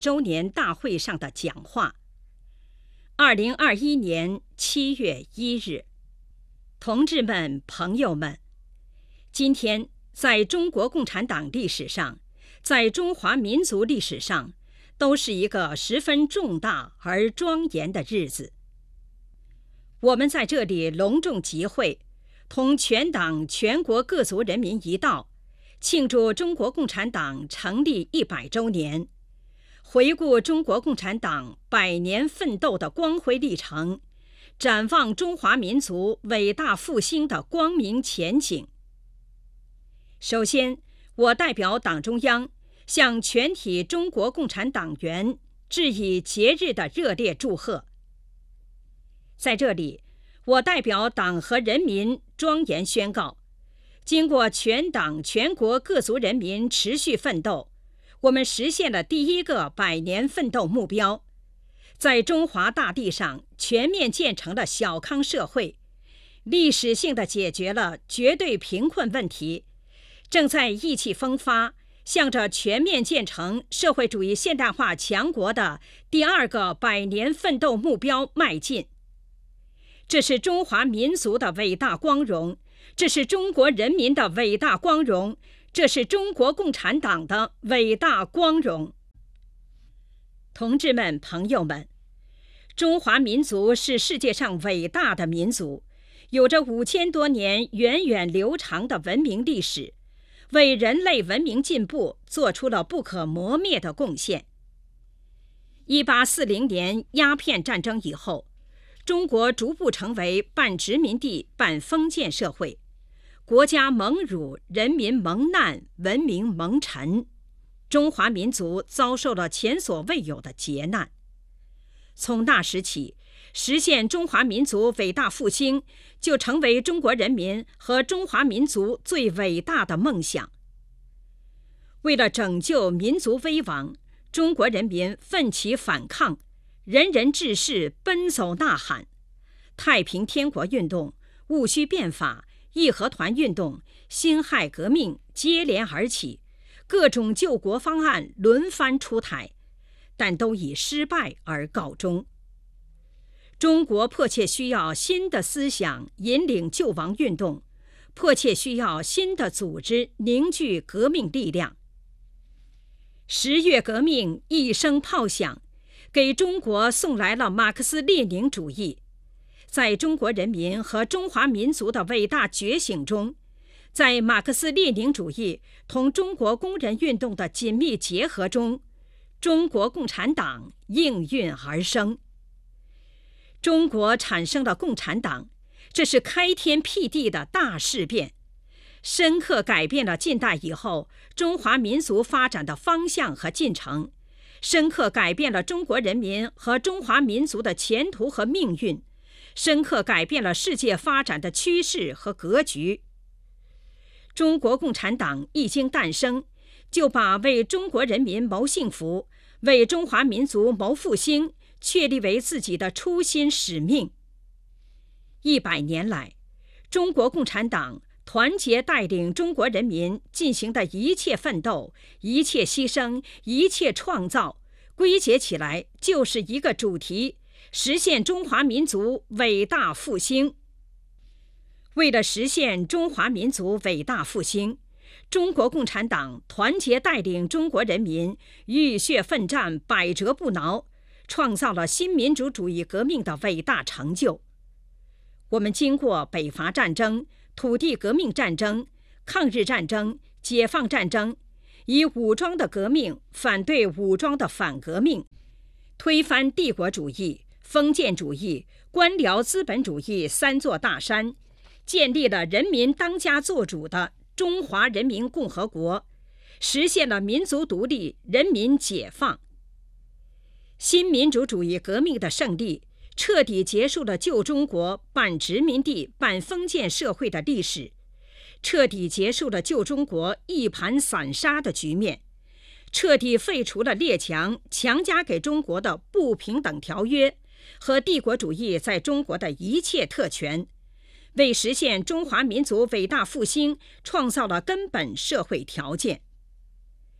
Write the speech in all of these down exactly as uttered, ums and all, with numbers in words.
周年大会上的讲话。二零二一年七月一日，同志们、朋友们，今天在中国共产党历史上，在中华民族历史上，都是一个十分重大而庄严的日子。我们在这里隆重集会，同全党全国各族人民一道，庆祝中国共产党成立一百周年，回顾中国共产党百年奋斗的光辉历程，展望中华民族伟大复兴的光明前景。首先，我代表党中央向全体中国共产党员致以节日的热烈祝贺。在这里，我代表党和人民庄严宣告，经过全党全国各族人民持续奋斗，我们实现了第一个百年奋斗目标，在中华大地上全面建成了小康社会，历史性地解决了绝对贫困问题，正在意气风发，向着全面建成社会主义现代化强国的第二个百年奋斗目标迈进。这是中华民族的伟大光荣，这是中国人民的伟大光荣，这是中国共产党的伟大光荣。同志们、朋友们，中华民族是世界上伟大的民族，有着五千多年源远流长的文明历史，为人类文明进步做出了不可磨灭的贡献。一八四零年鸦片战争以后，中国逐步成为半殖民地半封建社会，国家蒙辱，人民蒙难，文明蒙尘，中华民族遭受了前所未有的劫难。从那时起，实现中华民族伟大复兴就成为中国人民和中华民族最伟大的梦想。为了拯救民族危亡，中国人民奋起反抗，人人志士奔走呐喊，太平天国运动、戊戌变法、义和团运动、辛亥革命接连而起，各种救国方案轮番出台，但都以失败而告终。中国迫切需要新的思想引领救亡运动，迫切需要新的组织凝聚革命力量。十月革命一声炮响，给中国送来了马克思列宁主义。在中国人民和中华民族的伟大觉醒中，在马克思列宁主义同中国工人运动的紧密结合中，中国共产党应运而生。中国产生了共产党，这是开天辟地的大事变，深刻改变了近代以后中华民族发展的方向和进程，深刻改变了中国人民和中华民族的前途和命运，深刻改变了世界发展的趋势和格局。中国共产党一经诞生，就把为中国人民谋幸福、为中华民族谋复兴确立为自己的初心使命。一百年来，中国共产党团结带领中国人民进行的一切奋斗、一切牺牲、一切创造，归结起来就是一个主题：实现中华民族伟大复兴。为了实现中华民族伟大复兴，中国共产党团结带领中国人民浴血奋战，百折不挠，创造了新民主主义革命的伟大成就。我们经过北伐战争、土地革命战争、抗日战争、解放战争，以武装的革命反对武装的反革命，推翻帝国主义、封建主义、官僚资本主义三座大山，建立了人民当家作主的中华人民共和国，实现了民族独立、人民解放。新民主主义革命的胜利，彻底结束了旧中国半殖民地半封建社会的历史，彻底结束了旧中国一盘散沙的局面，彻底废除了列强强加给中国的不平等条约和帝国主义在中国的一切特权，为实现中华民族伟大复兴创造了根本社会条件。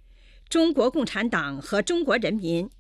中国共产党和中国人民